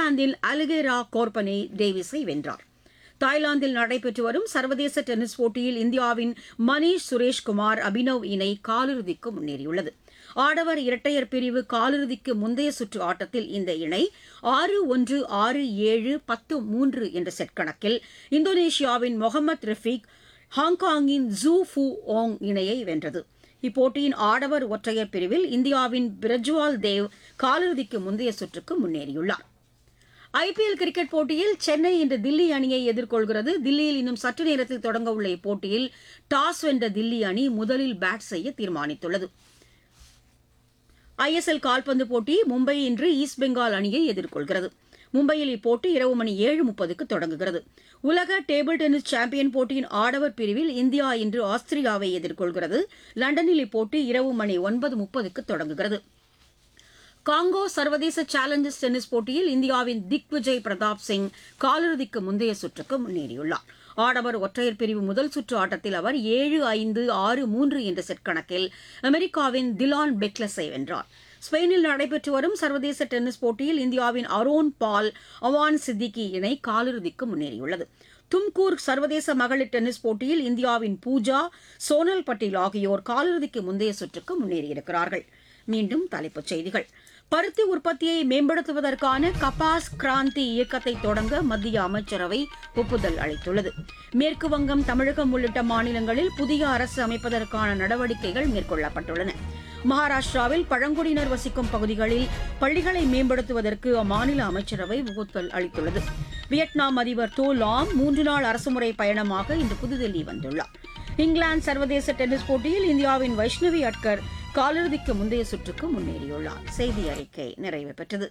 நெதர்லாந்தின் அலிகேரா கோர்பனே டேவிஸை வென்றார். தாய்லாந்தில் நடைபெற்று வரும் சர்வதேச டென்னிஸ் போட்டியில் இந்தியாவின் மணீஷ் சுரேஷ்குமார் அபினவ் இணை காலிறுதிக்கு முன்னேறியுள்ளது. ஆடவர் இரட்டையர் பிரிவு காலிறுதிக்கு முந்தைய சுற்று ஆட்டத்தில் இந்த இணை 6-1, 6-7, 10-3 என்ற செட் கணக்கில் இந்தோனேஷியாவின் மொஹமத் ரஃபீக், ஹாங்காங்கின் ஜூ ஃபு ஓங் இணையை வென்றது. இப்போட்டியின் ஆடவர் ஒற்றையர் பிரிவில் இந்தியாவின் பிரஜ்வால் தேவ் காலிறுதிக்கு முந்தைய சுற்றுக்கு முன்னேறியுள்ளார். ஐபிஎல் கிரிக்கெட் போட்டியில் சென்னை இன்று தில்லி அணியை எதிர்கொள்கிறது. தில்லியில் இன்னும் சற்று நேரத்தில் தொடங்க உள்ள இப்போட்டியில் டாஸ் வென்ற தில்லி அணி முதலில் பேட் செய்ய தீர்மானித்துள்ளது. ஐஎஸ்எல் கால்பந்து போட்டி மும்பை இன்று ஈஸ்ட் பெங்கால் அணியை எதிர்கொள்கிறது. மும்பையில் இப்போட்டி இரவு மணி 7:30க்கு தொடங்குகிறது. உலக டேபிள் டென்னிஸ் சாம்பியன் போட்டியின் ஆடவர் பிரிவில் இந்தியா இன்று ஆஸ்திரியாவை எதிர்கொள்கிறது. லண்டனில் இப்போட்டி இரவு மணி 9:30க்கு தொடங்குகிறது. காங்கோ சர்வதேச சேலஞ்சர்ஸ் டென்னிஸ் போட்டியில் இந்தியாவின் திக்விஜய் பிரதாப் சிங் காலிறுதிக்கு முந்தைய சுற்றுக்கு முன்னேறியுள்ளார். ஆடவர் ஒற்றையர் பிரிவு முதல் சுற்று ஆட்டத்தில் அவர் 7-5, 6-3 என்ற செட் கணக்கில் அமெரிக்காவின் திலான் பெக்லஸை வென்றார். ஸ்பெயினில் நடைபெற்று வரும் சர்வதேச டென்னிஸ் போட்டியில் இந்தியாவின் அரோன் பால், அவான் சித்திகி இணை காலிறுதிக்கு முன்னேறியுள்ளது. தும்கூர் சர்வதேச மகளிர் டென்னிஸ் போட்டியில் இந்தியாவின் பூஜா, சோனல் பட்டேல் ஆகியோர் காலிறுதிக்கு முந்தைய சுற்றுக்கு முன்னேறியிருக்கிறார்கள். மீண்டும் தலைப்புச் செய்திகள். பருத்தி உற்பத்தியை மேம்படுத்துவதற்கான கபாஸ் கிராந்தி இயக்கத்தை தொடங்க மத்திய அமைச்சரவை ஒப்புதல் அளித்துள்ளது. மேற்கு வங்கம், தமிழகம் உள்ளிட்ட மாநிலங்களில் புதிய அரசு அமைப்பதற்கான நடவடிக்கைகள் மேற்கொள்ளப்பட்டுள்ளன. மகாராஷ்டிராவில் பழங்குடியினர் வசிக்கும் பகுதிகளில் பள்ளிகளை மேம்படுத்துவதற்கு அம்மாநில அமைச்சரவை ஒப்புதல் அளித்துள்ளது. வியட்நாம் அதிபர் தோ லாம் 3 நாள் அரசுமுறை பயணமாக இன்று புதுதில்லி வந்துள்ளார். இங்கிலாந்து சர்வதேச டென்னிஸ் போட்டியில் இந்தியாவின் வைஷ்ணவி அட்கர் காலிறுதிக்கு முந்தைய சுற்றுக்கு முன்னேறியுள்ளார். செய்தி அறிக்கை நிறைவு பெற்றது.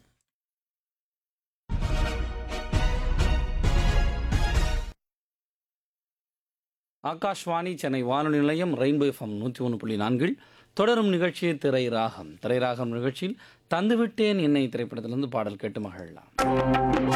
ஆகாஷ்வாணி சென்னை வானொலி நிலையம் ரெயின்போ எஃப்எம் 101.4 தொடரும் நிகழ்ச்சி திரைராகம். திரைராகம் நிகழ்ச்சியில் தந்துவிட்டேன் என்னை திரைப்படத்திலிருந்து பாடல் கேட்டு மகிழலாம்.